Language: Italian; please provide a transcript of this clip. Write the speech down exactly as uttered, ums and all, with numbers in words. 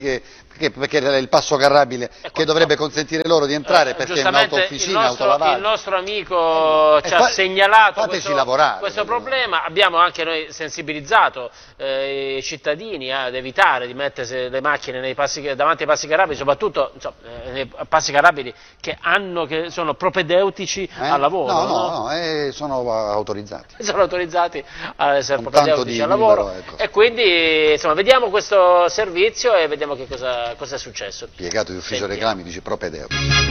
Perché, perché è il passo carrabile ecco, che dovrebbe no. consentire loro di entrare, eh, perché è un'auto-officina, autolavaggio. Il nostro amico eh, ci ha segnalato questo, lavorare, questo però. problema, abbiamo anche noi sensibilizzato eh, i cittadini ad evitare di mettersi le macchine nei passi, davanti ai passi carrabili, soprattutto insomma, eh, nei passi carrabili che, hanno, che sono propedeutici eh? al lavoro. No, no, no, no eh, sono autorizzati. Sono autorizzati ad essere Con propedeutici al lavoro libero, ecco. E quindi insomma, vediamo questo servizio e vediamo che cosa, cosa è successo. Spiegato di ufficio Sentiamo. reclami, dice propedeutico.